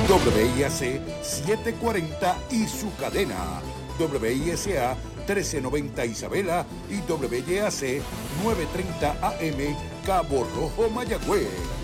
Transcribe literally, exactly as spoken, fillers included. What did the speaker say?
W I A C setecientos cuarenta y su cadena W I S A trece noventa Isabela y W Y A C novecientos treinta A M Cabo Rojo Mayagüez.